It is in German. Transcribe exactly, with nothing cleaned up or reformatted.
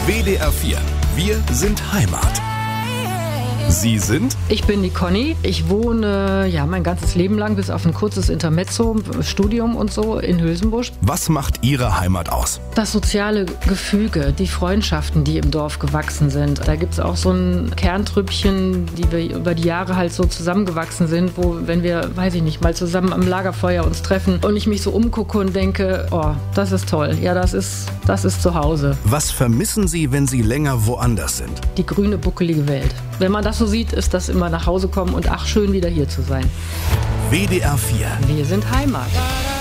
W D R vier. Wir sind Heimat. Sie sind? Ich bin die Conny. Ich wohne ja mein ganzes Leben lang, bis auf ein kurzes Intermezzo, Studium und so, in Hülsenbusch. Was macht Ihre Heimat aus? Das soziale Gefüge, die Freundschaften, die im Dorf gewachsen sind. Da gibt es auch so ein Kerntrüppchen, die wir über die Jahre halt so zusammengewachsen sind, wo, wenn wir, weiß ich nicht, mal zusammen am Lagerfeuer uns treffen und ich mich so umgucke und denke, oh, das ist toll. Ja, das ist, das ist zu Hause. Was vermissen Sie, wenn Sie länger woanders sind? Die grüne, buckelige Welt. Wenn man das so sieht, ist das immer nach Hause kommen und ach, schön wieder hier zu sein. W D R vier. Wir sind Heimat.